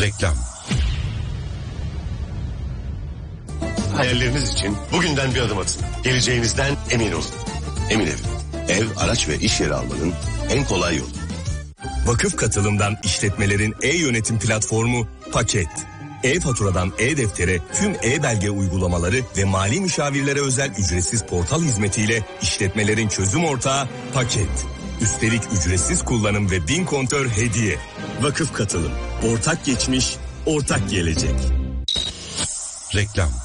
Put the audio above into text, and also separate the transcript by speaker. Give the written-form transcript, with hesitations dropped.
Speaker 1: Reklam.
Speaker 2: Hayalleriniz için bugünden bir adım atın. Geleceğinizden emin olun. Emin Ev. Ev, araç ve iş yeri almanın en kolay yolu.
Speaker 3: Vakıf Katılım'dan işletmelerin e-yönetim platformu Paket. E-faturadan e-deftere tüm e-belge uygulamaları ve mali müşavirlere özel ücretsiz portal hizmetiyle işletmelerin çözüm ortağı Paket. Üstelik ücretsiz kullanım ve 1000 kontör hediye. Vakıf Katılım. Ortak geçmiş, ortak gelecek.
Speaker 1: Reklam.